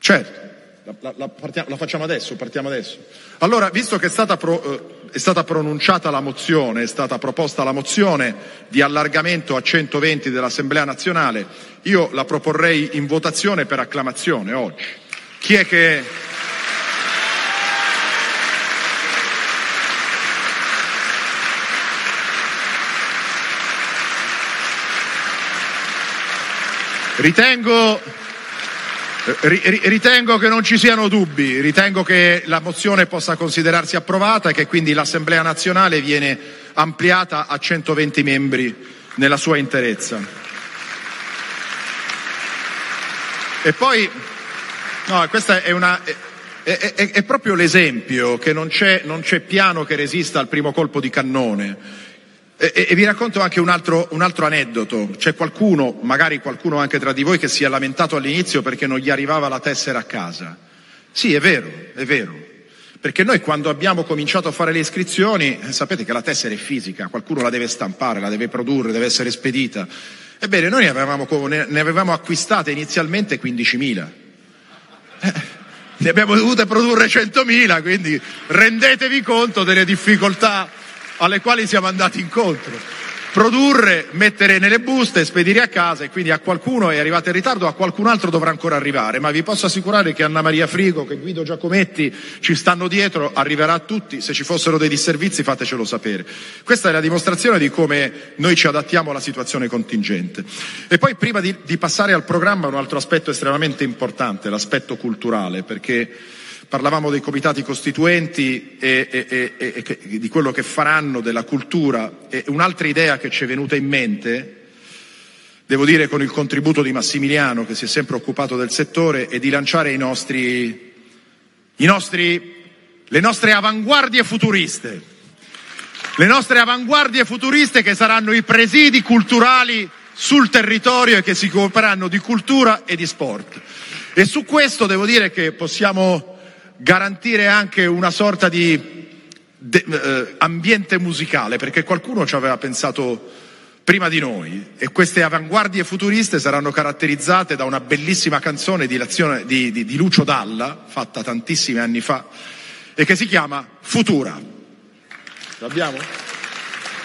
Certo. La facciamo adesso, partiamo adesso. Allora, visto che è stata pronunciata la mozione, è stata proposta la mozione di allargamento a 120 dell'Assemblea nazionale, io la proporrei in votazione per acclamazione oggi. Chi è che... Ritengo che non ci siano dubbi, ritengo che la mozione possa considerarsi approvata e che quindi l'Assemblea nazionale viene ampliata a 120 membri nella sua interezza. E poi, no, questa è proprio l'esempio che non c'è piano che resista al primo colpo di cannone. E vi racconto anche un altro aneddoto. C'è qualcuno, magari qualcuno anche tra di voi, che si è lamentato all'inizio perché non gli arrivava la tessera a casa. Sì, è vero, perché noi quando abbiamo cominciato a fare le iscrizioni, sapete che la tessera è fisica, qualcuno la deve stampare, la deve produrre, deve essere spedita. Ebbene, noi ne avevamo acquistate inizialmente 15.000. Ne abbiamo dovute produrre 100.000, quindi rendetevi conto delle difficoltà alle quali siamo andati incontro. Produrre, mettere nelle buste, spedire a casa, e quindi a qualcuno è arrivato in ritardo, a qualcun altro dovrà ancora arrivare, ma vi posso assicurare che Anna Maria Frigo, che Guido Giacometti ci stanno dietro, arriverà a tutti. Se ci fossero dei disservizi fatecelo sapere. Questa è la dimostrazione di come noi ci adattiamo alla situazione contingente. E poi, prima di passare al programma, un altro aspetto estremamente importante, l'aspetto culturale, perché parlavamo dei comitati costituenti e di quello che faranno della cultura, e un'altra idea che ci è venuta in mente, devo dire con il contributo di Massimiliano, che si è sempre occupato del settore, è di lanciare le nostre avanguardie futuriste. Le nostre avanguardie futuriste, che saranno i presidi culturali sul territorio e che si occuperanno di cultura e di sport. E su questo devo dire che possiamo garantire anche una sorta di ambiente musicale, perché qualcuno ci aveva pensato prima di noi, e queste avanguardie futuriste saranno caratterizzate da una bellissima canzone di Lucio Dalla, fatta tantissimi anni fa, e che si chiama Futura. L'abbiamo?